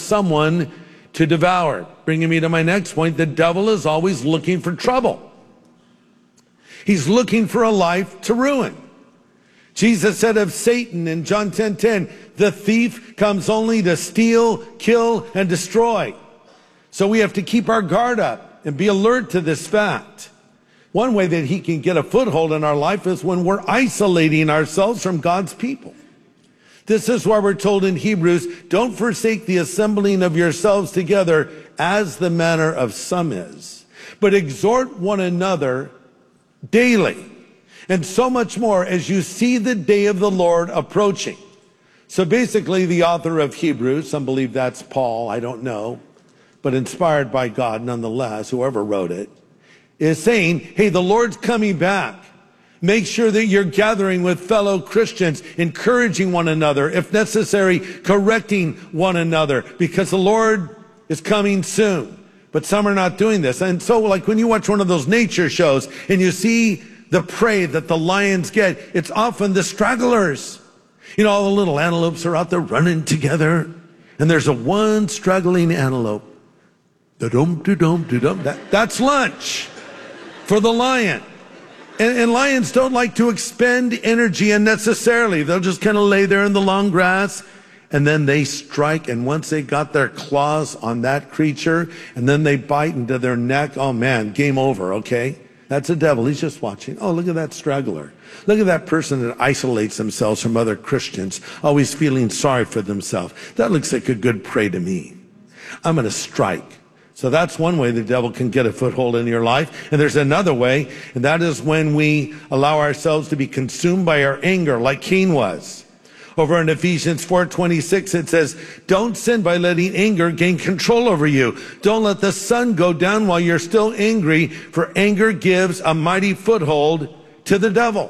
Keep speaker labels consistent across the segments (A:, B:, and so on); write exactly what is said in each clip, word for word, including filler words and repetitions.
A: someone to devour. Bringing me to my next point, the devil is always looking for trouble. He's looking for a life to ruin. Jesus said of Satan in John ten ten, the thief comes only to steal, kill, and destroy. So we have to keep our guard up and be alert to this fact. One way that he can get a foothold in our life is when we're isolating ourselves from God's people. This is why we're told in Hebrews, don't forsake the assembling of yourselves together as the manner of some is, but exhort one another daily, and so much more as you see the day of the Lord approaching. So basically, the author of Hebrews, some believe that's Paul, I don't know, but inspired by God nonetheless, whoever wrote it, is saying, hey, the Lord's coming back. Make sure that you're gathering with fellow Christians, encouraging one another, if necessary, correcting one another, because the Lord is coming soon. But some are not doing this. And so, like when you watch one of those nature shows and you see the prey that the lions get, it's often the stragglers. You know, all the little antelopes are out there running together, and there's a one struggling antelope. Da-dum, da-dum, da-dum. That, that's lunch for the lion. And, and lions don't like to expend energy unnecessarily. They'll just kind of lay there in the long grass, and then they strike. And once they got their claws on that creature, and then they bite into their neck, oh man, game over, okay? That's the devil. He's just watching. Oh, look at that straggler. Look at that person that isolates themselves from other Christians, always feeling sorry for themselves. That looks like a good prey to me. I'm going to strike. So that's one way the devil can get a foothold in your life. And there's another way, and that is when we allow ourselves to be consumed by our anger, like Cain was. Over in Ephesians four twenty-six, it says, don't sin by letting anger gain control over you. Don't let the sun go down while you're still angry, for anger gives a mighty foothold to the devil.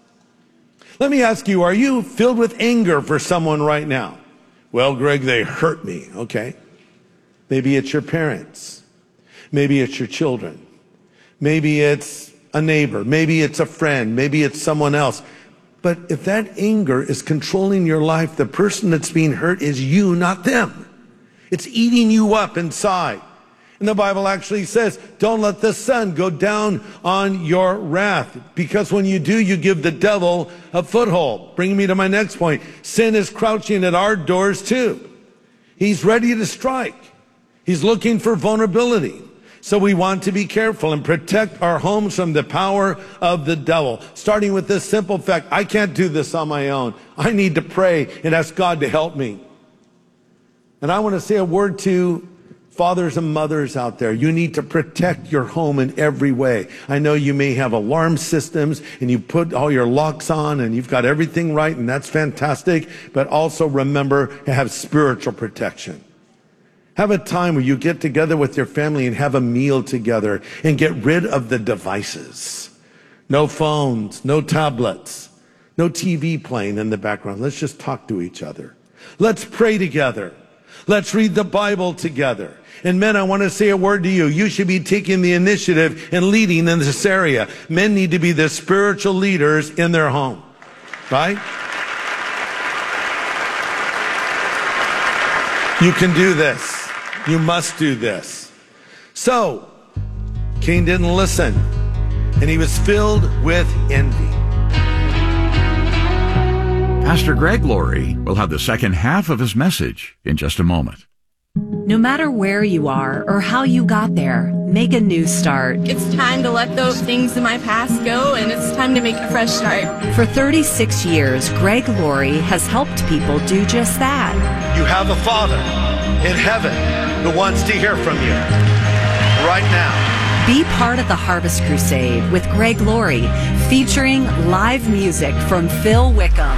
A: Let me ask you, are you filled with anger for someone right now? Well, Greg, they hurt me. Okay. Maybe it's your parents. Maybe it's your children. Maybe it's a neighbor. Maybe it's a friend. Maybe it's someone else. But if that anger is controlling your life, the person that's being hurt is you, not them. It's eating you up inside. And the Bible actually says, don't let the sun go down on your wrath, because when you do, you give the devil a foothold. Bringing me to my next point. Sin is crouching at our doors too. He's ready to strike. He's looking for vulnerability. So we want to be careful and protect our homes from the power of the devil. Starting with this simple fact, I can't do this on my own. I need to pray and ask God to help me. And I want to say a word to fathers and mothers out there. You need to protect your home in every way. I know you may have alarm systems and you put all your locks on and you've got everything right, and that's fantastic. But also remember to have spiritual protection. Have a time where you get together with your family and have a meal together and get rid of the devices. No phones, no tablets, no T V playing in the background. Let's just talk to each other. Let's pray together. Let's read the Bible together. And men, I want to say a word to you. You should be taking the initiative and leading in this area. Men need to be the spiritual leaders in their home, right? You can do this. You must do this. So, Cain didn't listen, and he was filled with envy.
B: Pastor Greg Laurie will have the second half of his message in just a moment.
C: No matter where you are or how you got there, make a new start.
D: It's time to let those things in my past go, and it's time to make a fresh start.
C: For thirty-six years, Greg Laurie has helped people do just that.
A: You have a Father in heaven who wants to hear from you right now.
C: Be part of the Harvest Crusade with Greg Laurie, featuring live music from Phil Wickham,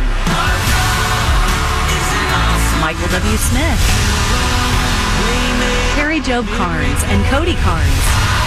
C: Michael W. Smith, Carrie Job Carnes, and Cody Carnes.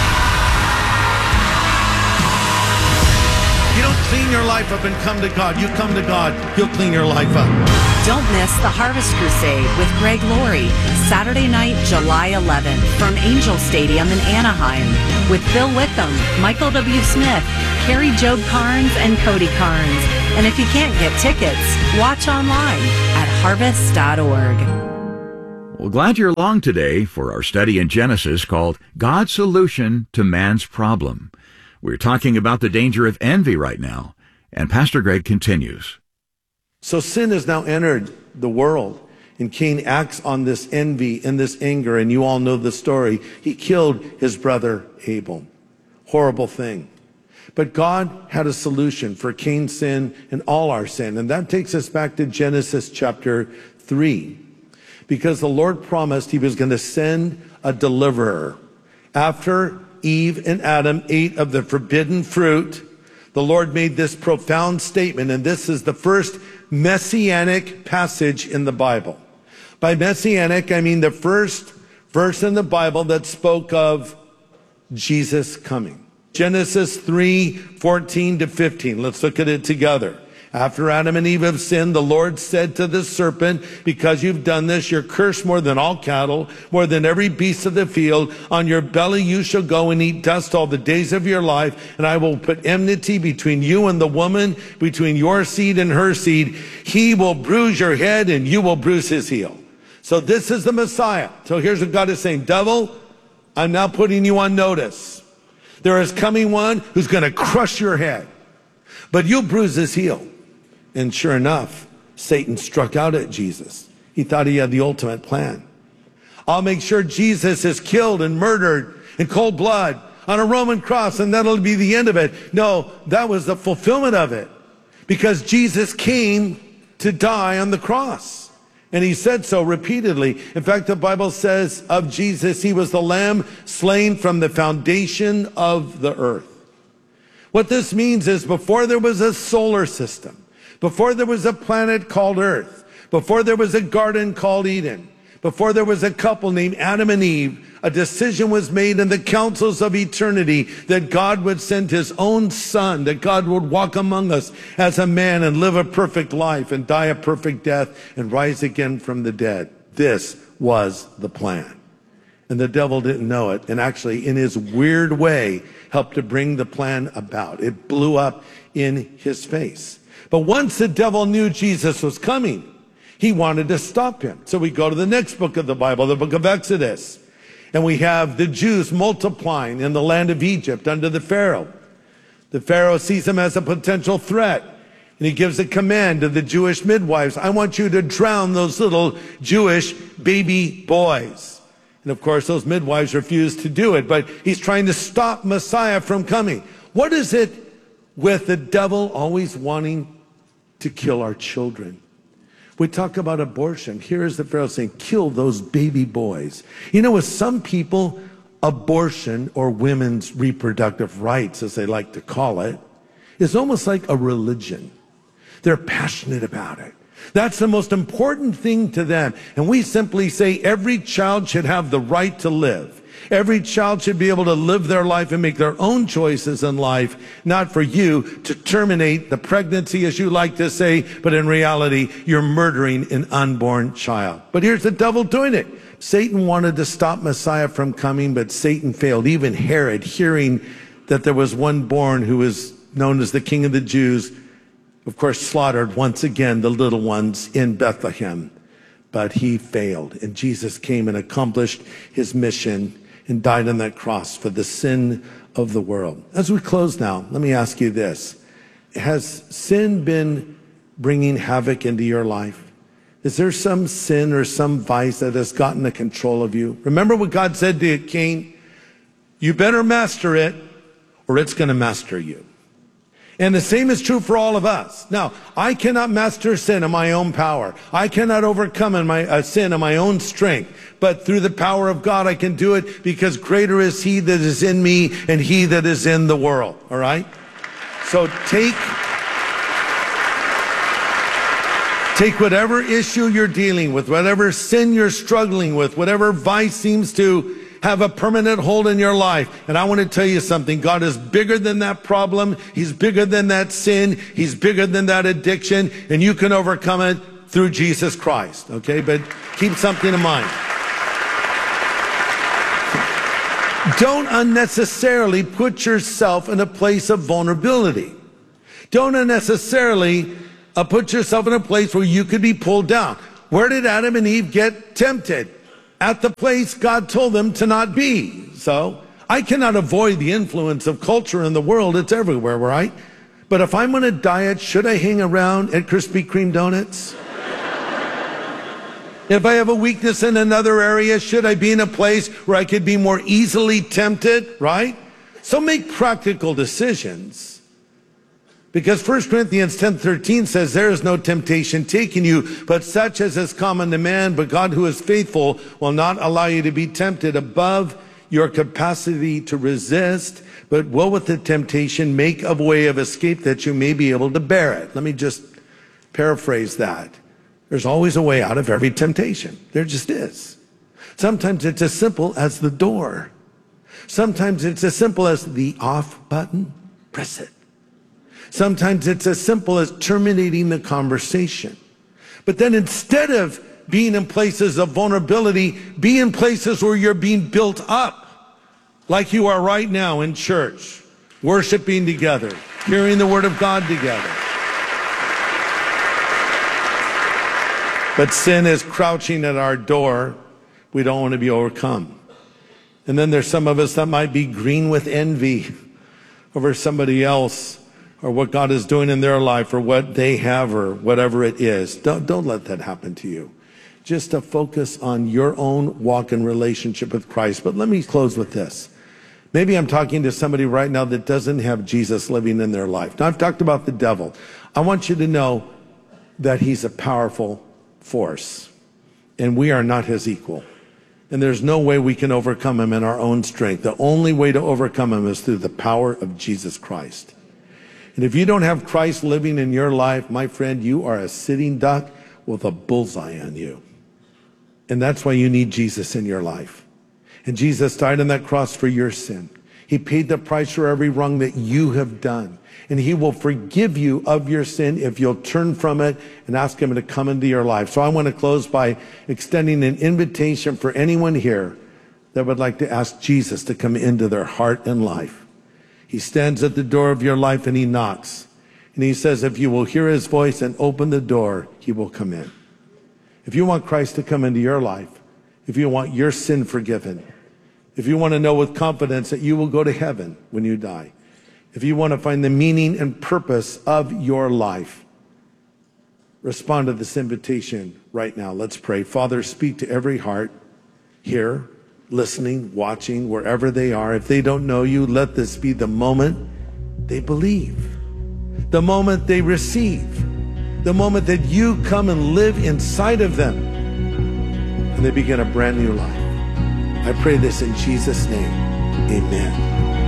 A: You don't clean your life up and come to God. You come to God, He'll clean your life up.
C: Don't miss the Harvest Crusade with Greg Laurie, Saturday night, July eleventh, from Angel Stadium in Anaheim, with Phil Wickham, Michael W. Smith, Carrie Job Carnes, and Cody Carnes. And if you can't get tickets, watch online at harvest dot org.
B: Well, glad you're along today for our study in Genesis called God's Solution to Man's Problem. We're talking about the danger of envy right now, and Pastor Greg continues.
A: So sin has now entered the world, and Cain acts on this envy and this anger, and you all know the story. He killed his brother Abel. Horrible thing. But God had a solution for Cain's sin and all our sin, and that takes us back to Genesis chapter three. Because the Lord promised he was going to send a deliverer. After Eve and Adam ate of the forbidden fruit, the Lord made this profound statement, and this is the first messianic passage in the Bible. By messianic, I mean the first verse in the Bible that spoke of Jesus coming. Genesis three, fourteen to fifteen. Let's look at it together. After Adam and Eve have sinned, the Lord said to the serpent, because you've done this, you're cursed more than all cattle, more than every beast of the field. On your belly you shall go and eat dust all the days of your life, and I will put enmity between you and the woman, between your seed and her seed. He will bruise your head, and you will bruise his heel. So this is the Messiah. So here's what God is saying. Devil, I'm now putting you on notice. There is coming one who's going to crush your head, but you'll bruise his heel. And sure enough, Satan struck out at Jesus. He thought he had the ultimate plan. I'll make sure Jesus is killed and murdered in cold blood on a Roman cross, and that'll be the end of it. No, that was the fulfillment of it, because Jesus came to die on the cross. And he said so repeatedly. In fact, the Bible says of Jesus, he was the lamb slain from the foundation of the earth. What this means is before there was a solar system, before there was a planet called Earth, before there was a garden called Eden, before there was a couple named Adam and Eve, a decision was made in the councils of eternity that God would send his own son, that God would walk among us as a man and live a perfect life and die a perfect death and rise again from the dead. This was the plan. And the devil didn't know it, and actually in his weird way helped to bring the plan about. It blew up in his face. But once the devil knew Jesus was coming, he wanted to stop him. So we go to the next book of the Bible, the book of Exodus. And we have the Jews multiplying in the land of Egypt under the Pharaoh. The Pharaoh sees them as a potential threat. And he gives a command to the Jewish midwives. I want you to drown those little Jewish baby boys. And of course, those midwives refuse to do it. But he's trying to stop Messiah from coming. What is it with the devil always wanting to kill our children? We talk about abortion. Here is the Pharaoh saying, kill those baby boys. You know, with some people, abortion, or women's reproductive rights, as they like to call it, is almost like a religion. They're passionate about it. That's the most important thing to them. And we simply say every child should have the right to live. Every child should be able to live their life and make their own choices in life, not for you to terminate the pregnancy, as you like to say, but in reality, you're murdering an unborn child. But here's the devil doing it. Satan wanted to stop Messiah from coming, but Satan failed. Even Herod, hearing that there was one born who was known as the King of the Jews, of course, slaughtered once again the little ones in Bethlehem. But he failed, and Jesus came and accomplished his mission and died on that cross for the sin of the world. As we close now, let me ask you this. Has sin been bringing havoc into your life? Is there some sin or some vice that has gotten the control of you? Remember what God said to Cain? You better master it, or it's going to master you. And the same is true for all of us. Now, I cannot master sin in my own power. I cannot overcome in my uh, sin in my own strength. But through the power of God, I can do it, because greater is he that is in me and he that is in the world. All right? So take, take whatever issue you're dealing with, whatever sin you're struggling with, whatever vice seems to have a permanent hold in your life. And I want to tell you something. God is bigger than that problem. He's bigger than that sin. He's bigger than that addiction. And you can overcome it through Jesus Christ. Okay? But keep something in mind. Don't unnecessarily put yourself in a place of vulnerability. Don't unnecessarily uh, put yourself in a place where you could be pulled down. Where did Adam and Eve get tempted? at the place God told them to not be. So I cannot avoid the influence of culture in the world. It's everywhere, right? But if I'm on a diet, should I hang around at Krispy Kreme donuts? If I have a weakness in another area, should I be in a place where I could be more easily tempted, right? So make practical decisions. Because First Corinthians ten thirteen says, there is no temptation taken you, but such as is common to man. But God, who is faithful, will not allow you to be tempted above your capacity to resist, but will with the temptation make a way of escape that you may be able to bear it. Let me just paraphrase that. There's always a way out of every temptation. There just is. Sometimes it's as simple as the door. Sometimes it's as simple as the off button. Press it. Sometimes it's as simple as terminating the conversation. But then instead of being in places of vulnerability, be in places where you're being built up, like you are right now in church, worshiping together, hearing the word of God together. But sin is crouching at our door. We don't want to be overcome. And then there's some of us that might be green with envy over somebody else or what God is doing in their life or what they have or whatever it is. Don't, don't let that happen to you. Just to focus on your own walk and relationship with Christ. But let me close with this. Maybe I'm talking to somebody right now that doesn't have Jesus living in their life. Now, I've talked about the devil. I want you to know that he's a powerful force, and we are not his equal. And there's no way we can overcome him in our own strength. The only way to overcome him is through the power of Jesus Christ. And if you don't have Christ living in your life, my friend, you are a sitting duck with a bullseye on you. And that's why you need Jesus in your life. And Jesus died on that cross for your sin. He paid the price for every wrong that you have done. And he will forgive you of your sin if you'll turn from it and ask him to come into your life. So I want to close by extending an invitation for anyone here that would like to ask Jesus to come into their heart and life. He stands at the door of your life and he knocks. And he says, if you will hear his voice and open the door, he will come in. If you want Christ to come into your life, if you want your sin forgiven, if you want to know with confidence that you will go to heaven when you die, if you want to find the meaning and purpose of your life, respond to this invitation right now. Let's pray. Father, speak to every heart here, listening, watching, wherever they are. If they don't know you, let this be the moment they believe, the moment they receive, the moment that you come and live inside of them, and they begin a brand new life. I pray this in Jesus' name. Amen.